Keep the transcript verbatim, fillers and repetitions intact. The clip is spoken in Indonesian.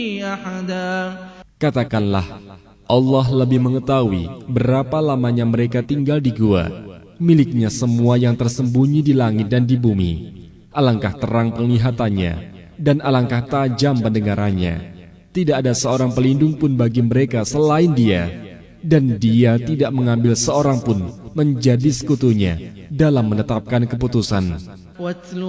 أحدا. Katakanlah, Allah lebih mengetahui berapa lamanya mereka tinggal di gua. Miliknya semua yang tersembunyi di langit dan di bumi. Alangkah terang penglihatannya dan alangkah tajam pendengarannya. Tidak ada seorang pelindung pun bagi mereka selain Dia, dan Dia tidak mengambil seorang pun menjadi sekutunya dalam menetapkan keputusan. واتل